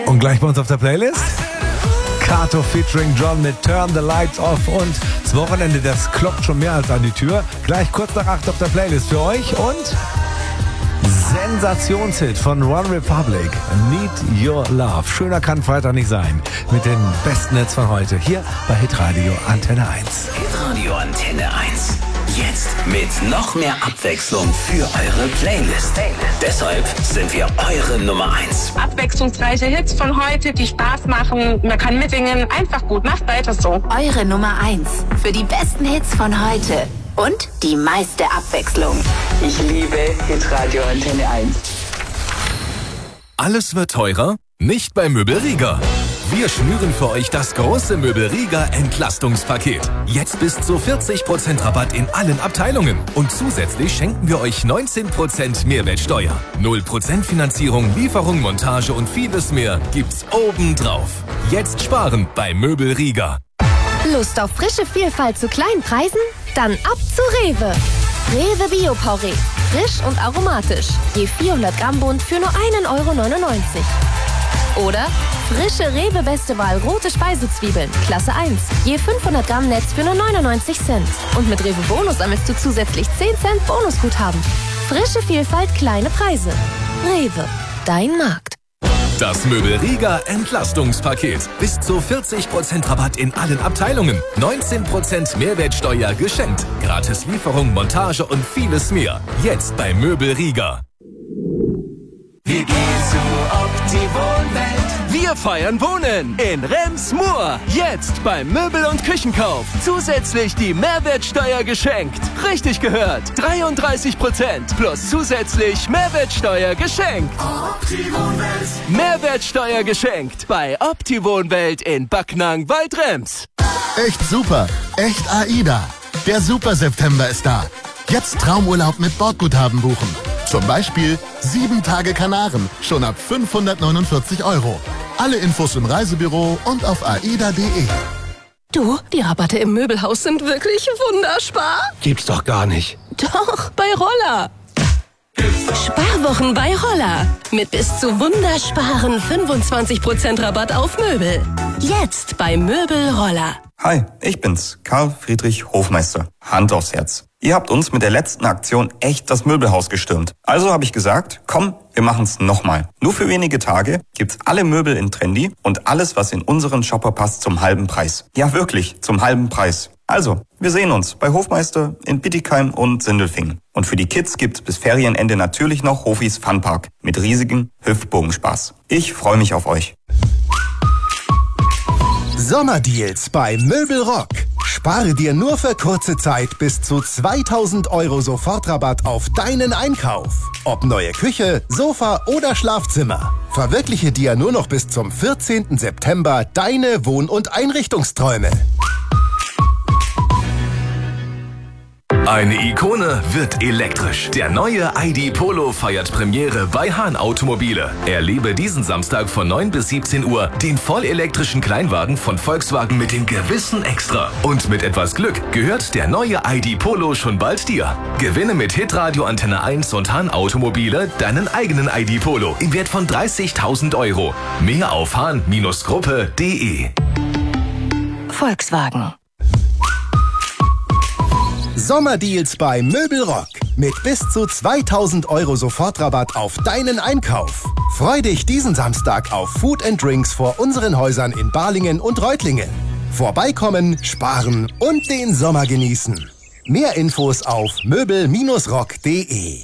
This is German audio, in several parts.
Und gleich bei uns auf der Playlist Kato featuring John mit Turn the Lights Off und das Wochenende, das klopft schon mehr als an die Tür. Gleich kurz nach 8 auf der Playlist für euch und Sensationshit von One Republic, Need Your Love. Schöner kann Freitag nicht sein. Mit den besten Hits von heute hier bei Hitradio Antenne 1. Hitradio Antenne 1. Jetzt mit noch mehr Abwechslung für eure Playlist. Deshalb sind wir eure Nummer 1. Abwechslungsreiche Hits von heute, die Spaß machen. Man kann mitsingen. Einfach gut. Macht weiter so. Eure Nummer 1 für die besten Hits von heute. Und die meiste Abwechslung. Ich liebe Hitradio Antenne 1. Alles wird teurer? Nicht bei Möbelrieger. Wir schnüren für euch das große Möbelrieger Entlastungspaket. Jetzt bis zu 40% Rabatt in allen Abteilungen. Und zusätzlich schenken wir euch 19% Mehrwertsteuer. 0% Finanzierung, Lieferung, Montage und vieles mehr gibt's obendrauf. Jetzt sparen bei Möbelrieger. Lust auf frische Vielfalt zu kleinen Preisen? Dann ab zu Rewe. Rewe Bio-Porree. Frisch und aromatisch. Je 400 Gramm Bund für nur 1,99 €. Oder frische Rewe Beste Wahl rote Speisezwiebeln. Klasse 1. Je 500 Gramm Netz für nur 99 Cent. Und mit Rewe Bonus sammelst du zusätzlich 10 Cent Bonusguthaben. Frische Vielfalt, kleine Preise. Rewe. Dein Markt. Das Möbelrieger Entlastungspaket. Bis zu 40% Rabatt in allen Abteilungen. 19% Mehrwertsteuer geschenkt. Gratis Lieferung, Montage und vieles mehr. Jetzt bei Möbelrieger. Wir gehen zu Opti-Wohnwelt. Wir feiern Wohnen in Rems-Murr. Jetzt beim Möbel- und Küchenkauf. Zusätzlich die Mehrwertsteuer geschenkt. Richtig gehört. 33% plus zusätzlich Mehrwertsteuer geschenkt. Opti-Wohnwelt. Mehrwertsteuer geschenkt bei Opti-Wohnwelt in Backnang-Waldrems. Echt super. Echt AIDA. Der Super September ist da. Jetzt Traumurlaub mit Bordguthaben buchen. Zum Beispiel 7 Tage Kanaren, schon ab 549 €. Alle Infos im Reisebüro und auf aida.de. Du, die Rabatte im Möbelhaus sind wirklich wunderspar. Gibt's doch gar nicht. Doch, bei Roller. Sparwochen bei Roller. Mit bis zu wundersparen 25% Rabatt auf Möbel. Jetzt bei Möbel Roller. Hi, ich bin's, Karl Friedrich Hofmeister. Hand aufs Herz. Ihr habt uns mit der letzten Aktion echt das Möbelhaus gestürmt. Also habe ich gesagt, komm, wir machen's nochmal. Nur für wenige Tage gibt's alle Möbel in Trendy und alles, was in unseren Shopper passt, zum halben Preis. Ja, wirklich, zum halben Preis. Also, wir sehen uns bei Hofmeister in Bittigheim und Sindelfingen. Und für die Kids gibt's bis Ferienende natürlich noch Hofis Funpark mit riesigem Hüftbogenspaß. Ich freue mich auf euch. Sommerdeals bei Möbelrock. Spare dir nur für kurze Zeit bis zu 2.000 € Sofortrabatt auf deinen Einkauf. Ob neue Küche, Sofa oder Schlafzimmer. Verwirkliche dir nur noch bis zum 14. September deine Wohn- und Einrichtungsträume. Eine Ikone wird elektrisch. Der neue ID Polo feiert Premiere bei Hahn Automobile. Erlebe diesen Samstag von 9 bis 17 Uhr den vollelektrischen Kleinwagen von Volkswagen mit dem gewissen Extra. Und mit etwas Glück gehört der neue ID Polo schon bald dir. Gewinne mit Hitradio Antenne 1 und Hahn Automobile deinen eigenen ID Polo im Wert von 30.000 €. Mehr auf hahn-gruppe.de. Volkswagen. Sommerdeals bei Möbelrock. Mit bis zu 2.000 € Sofortrabatt auf deinen Einkauf. Freu dich diesen Samstag auf Food and Drinks vor unseren Häusern in Balingen und Reutlingen. Vorbeikommen, sparen und den Sommer genießen. Mehr Infos auf möbel-rock.de.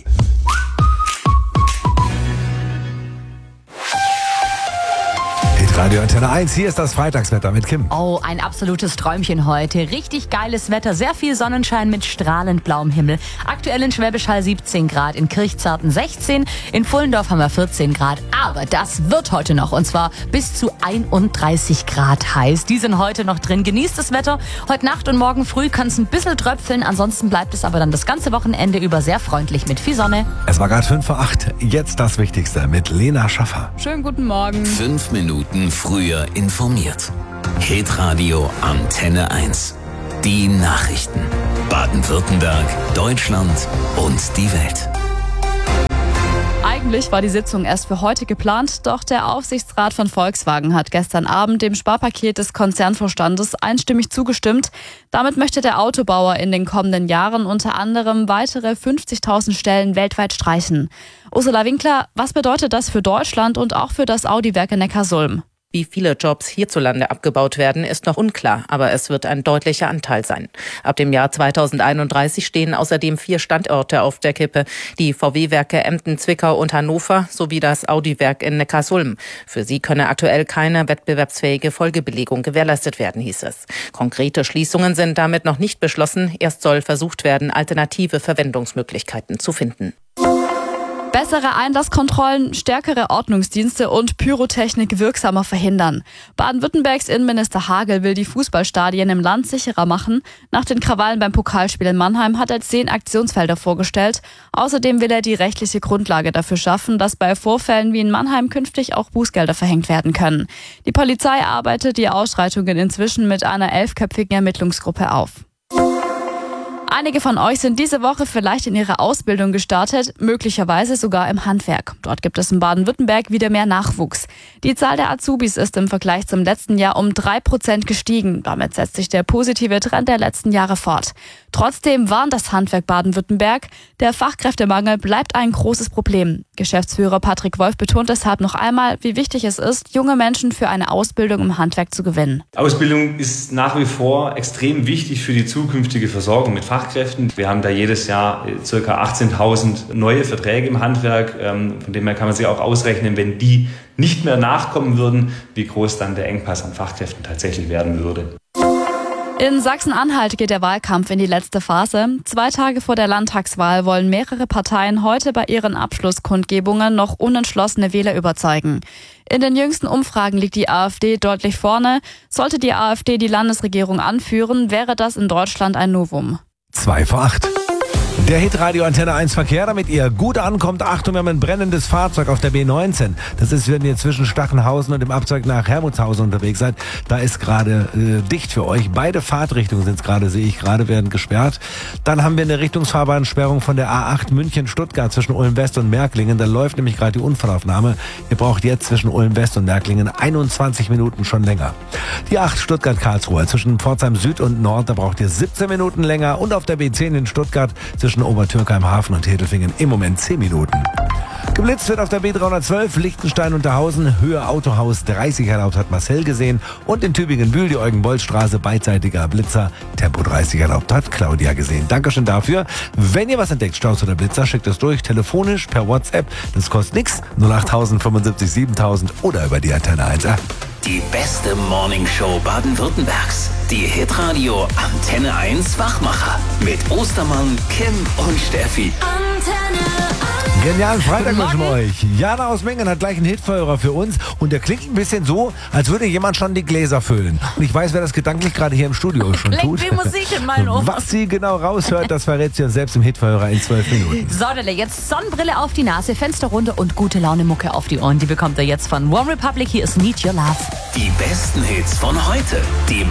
Radio Antenne 1, hier ist das Freitagswetter mit Kim. Oh, ein absolutes Träumchen heute. Richtig geiles Wetter, sehr viel Sonnenschein mit strahlend blauem Himmel. Aktuell in Schwäbisch Hall 17 Grad, in Kirchzarten 16, in Pfullendorf haben wir 14 Grad. Aber das wird heute noch, und zwar bis zu 31 Grad heiß. Die sind heute noch drin. Genießt das Wetter. Heute Nacht und morgen früh kann es ein bisschen tröpfeln. Ansonsten bleibt es aber dann das ganze Wochenende über sehr freundlich mit viel Sonne. Es war gerade 5 vor 8. Jetzt das Wichtigste mit Lena Schaffer. Schönen guten Morgen. 5 Minuten früher informiert. Hitradio Antenne 1. Die Nachrichten. Baden-Württemberg, Deutschland und die Welt. Eigentlich war die Sitzung erst für heute geplant, doch der Aufsichtsrat von Volkswagen hat gestern Abend dem Sparpaket des Konzernvorstandes einstimmig zugestimmt. Damit möchte der Autobauer in den kommenden Jahren unter anderem weitere 50.000 Stellen weltweit streichen. Ursula Winkler, was bedeutet das für Deutschland und auch für das Audi-Werk in Neckarsulm? Wie viele Jobs hierzulande abgebaut werden, ist noch unklar, aber es wird ein deutlicher Anteil sein. Ab dem Jahr 2031 stehen außerdem 4 Standorte auf der Kippe. Die VW-Werke Emden, Zwickau und Hannover sowie das Audi-Werk in Neckarsulm. Für sie könne aktuell keine wettbewerbsfähige Folgebelegung gewährleistet werden, hieß es. Konkrete Schließungen sind damit noch nicht beschlossen. Erst soll versucht werden, alternative Verwendungsmöglichkeiten zu finden. Bessere Einlasskontrollen, stärkere Ordnungsdienste und Pyrotechnik wirksamer verhindern. Baden-Württembergs Innenminister Hagel will die Fußballstadien im Land sicherer machen. Nach den Krawallen beim Pokalspiel in Mannheim hat er 10 Aktionsfelder vorgestellt. Außerdem will er die rechtliche Grundlage dafür schaffen, dass bei Vorfällen wie in Mannheim künftig auch Bußgelder verhängt werden können. Die Polizei arbeitet die Ausschreitungen inzwischen mit einer 11-köpfigen Ermittlungsgruppe auf. Einige von euch sind diese Woche vielleicht in ihrer Ausbildung gestartet, möglicherweise sogar im Handwerk. Dort gibt es in Baden-Württemberg wieder mehr Nachwuchs. Die Zahl der Azubis ist im Vergleich zum letzten Jahr um 3% gestiegen. Damit setzt sich der positive Trend der letzten Jahre fort. Trotzdem warnt das Handwerk Baden-Württemberg, der Fachkräftemangel bleibt ein großes Problem. Geschäftsführer Patrick Wolf betont deshalb noch einmal, wie wichtig es ist, junge Menschen für eine Ausbildung im Handwerk zu gewinnen. Ausbildung ist nach wie vor extrem wichtig für die zukünftige Versorgung mit Fachkräften. Wir haben da jedes Jahr ca. 18.000 neue Verträge im Handwerk. Von dem her kann man sich auch ausrechnen, wenn die nicht mehr nachkommen würden, wie groß dann der Engpass an Fachkräften tatsächlich werden würde. In Sachsen-Anhalt geht der Wahlkampf in die letzte Phase. 2 Tage vor der Landtagswahl wollen mehrere Parteien heute bei ihren Abschlusskundgebungen noch unentschlossene Wähler überzeugen. In den jüngsten Umfragen liegt die AfD deutlich vorne. Sollte die AfD die Landesregierung anführen, wäre das in Deutschland ein Novum. 2 vor 8. Der Hitradio Antenne 1 Verkehr, damit ihr gut ankommt. Achtung, wir haben ein brennendes Fahrzeug auf der B19. Das ist, wenn ihr zwischen Stachenhausen und dem Abzweig nach Hermutshausen unterwegs seid. Da ist gerade dicht für euch. Beide Fahrtrichtungen sind es gerade, sehe ich gerade, werden gesperrt. Dann haben wir eine Richtungsfahrbahnsperrung von der A8 München-Stuttgart zwischen Ulm-West und Märklingen. Da läuft nämlich gerade die Unfallaufnahme. Ihr braucht jetzt zwischen Ulm-West und Märklingen 21 Minuten schon länger. Die 8 Stuttgart-Karlsruhe zwischen Pforzheim Süd und Nord, da braucht ihr 17 Minuten länger. Und auf der B10 in Stuttgart zwischen Obertürkheim Hafen und Hedelfingen im Moment 10 Minuten. Geblitzt wird auf der B312 Lichtenstein-Unterhausen, Höhe Autohaus 30 erlaubt, hat Marcel gesehen. Und in Tübingen-Bühl die Eugen-Boll-Straße, beidseitiger Blitzer, Tempo 30 erlaubt, hat Claudia gesehen. Dankeschön dafür. Wenn ihr was entdeckt, Staus oder Blitzer, schickt es durch, telefonisch, per WhatsApp. Das kostet nichts, 08000 75 7000 oder über die Antenne 1 App. Die beste Morningshow Baden-Württembergs. Die Hitradio Antenne 1 Wachmacher. Mit Ostermann, Kim und Steffi. Antenne 1. Genialen Freitag wünschen wir euch. Jana aus Mengen hat gleich einen Hitfeuerer für uns und der klingt ein bisschen so, als würde jemand schon die Gläser füllen. Und ich weiß, wer das gedanklich gerade hier im Studio schon tut. Klingt wie Musik in meinen Ohren. Was sie genau raushört, das verrät sie uns selbst im Hitfeuerer in 12 Minuten. So, jetzt Sonnenbrille auf die Nase, Fenster runter und gute Laune Mucke auf die Ohren. Die bekommt ihr jetzt von One Republic. Hier ist Need Your Love. Die besten Hits von heute. Die